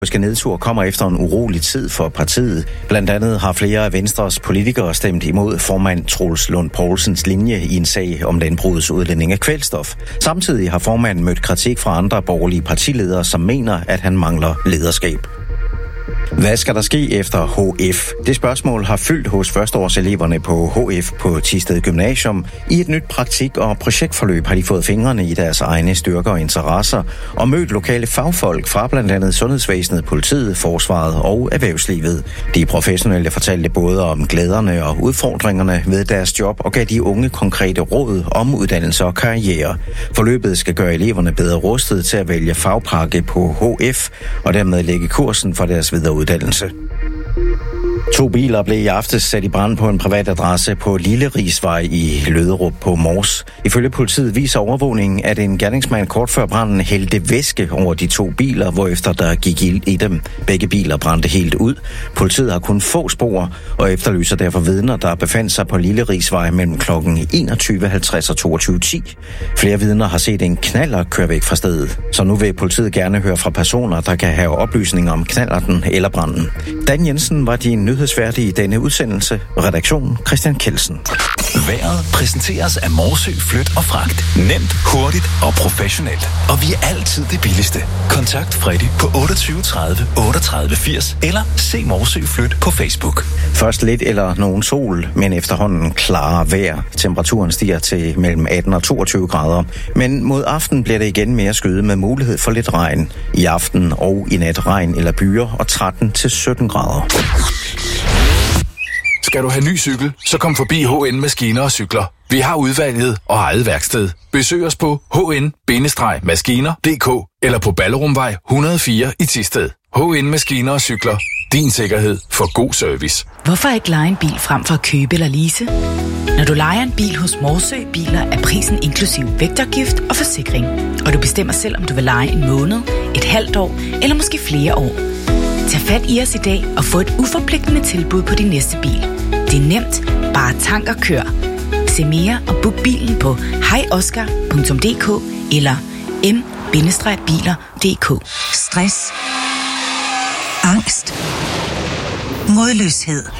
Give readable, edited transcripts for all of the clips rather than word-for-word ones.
Nedtur kommer efter en urolig tid for partiet. Blandt andet har flere af Venstres politikere stemt imod formand Troels Lund Poulsens linje i en sag om landbrugets udledning af kvælstof. Samtidig har formanden mødt kritik fra andre borgerlige partiledere, som mener, at han mangler lederskab. Hvad skal der ske efter HF? Det spørgsmål har fyldt hos førsteårseleverne på HF på Thisted Gymnasium. I et nyt praktik- og projektforløb har de fået fingrene i deres egne styrker og interesser og mødt lokale fagfolk fra blandt andet sundhedsvæsenet, politiet, forsvaret og erhvervslivet. De professionelle fortalte både om glæderne og udfordringerne ved deres job og gav de unge konkrete råd om uddannelse og karriere. Forløbet skal gøre eleverne bedre rustet til at vælge fagpakke på HF og dermed lægge kursen for deres videre uddannelse. 2 biler blev i aftes sat i brand på en privat adresse på Lille Rigsvej i Løderup på Mors. Ifølge politiet viser overvågningen, at en gerningsmand kort før branden hældte væske over de 2 biler, hvorefter der gik ild i dem. Begge biler brændte helt ud. Politiet har kun få spor og efterlyser derfor vidner, der befandt sig på Lille Rigsvej mellem kl. 21.50 og 22.10. Flere vidner har set en knallert køre væk fra stedet, så nu vil politiet gerne høre fra personer, der kan have oplysninger om knallerten eller branden. Dan Jensen var din nyhedsværdige i denne udsendelse. Redaktion Christian Kelsen. Vejret præsenteres af Morsø Flyt og Fragt. Nemt, hurtigt og professionelt. Og vi er altid det billigste. Kontakt Freddy på 28 30 38 80 eller se Morsø Flyt på Facebook. Først lidt eller nogen sol, men efterhånden klare vejr. Temperaturen stiger til mellem 18 og 22 grader. Men mod aften bliver det igen mere skyde med mulighed for lidt regn. I aften og i nat regn eller byer og 13 til 17 grader. Skal du have ny cykel, så kom forbi HN Maskiner og Cykler. Vi har udvalget og eget værksted. Besøg os på hn-maskiner.dk eller på Ballerumvej 104 i Thisted. HN Maskiner og Cykler. Din sikkerhed for god service. Hvorfor ikke leje en bil frem for at købe eller lease? Når du lejer en bil hos Morsø Biler, er prisen inklusiv vægtafgift og forsikring. Og du bestemmer selv, om du vil leje en måned, et halvt år eller måske flere år. Tag fat i os i dag og få et uforpligtende tilbud på din næste bil. Det er nemt. Bare tank og kør. Se mere og book bilen på hejoskar.dk eller m-biler.dk. Stress. Angst. Modløshed.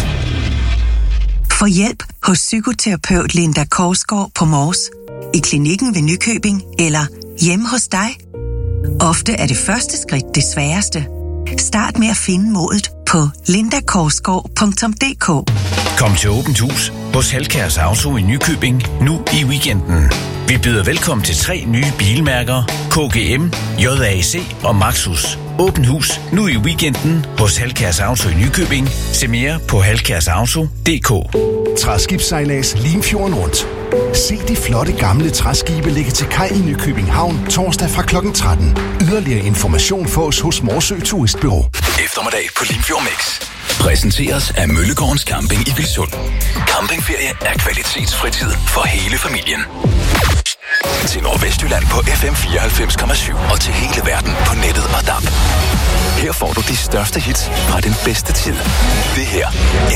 Få hjælp hos psykoterapeut Linda Korsgaard på Mors, i klinikken ved Nykøbing eller hjemme hos dig. Ofte er det første skridt det sværeste. Start med at finde modet på lindakorsgaard.dk. Kom til åbent hus hos Halkjærs Auto i Nykøbing nu i weekenden. Vi byder velkommen til 3 nye bilmærker, KGM, JAC og Maxus. Åbent hus nu i weekenden hos Halkjærs Auto i Nykøbing. Se mere på halkjærsauto.dk. Træskibssejlads Limfjorden rundt. Se de flotte gamle træskibe ligge til kaj i Nykøbing Havn torsdag fra kl. 13. Yderligere information fås hos Morsø Turistbureau. Eftermiddag på Limfjord Mix. Præsenteres af Møllegårdens Camping i Vilsund. Campingferie er kvalitetsfritid for hele familien. Til Nordvestjylland på FM 94,7 og til hele verden på nettet og DAB. Her får du de største hits fra den bedste tid. Det her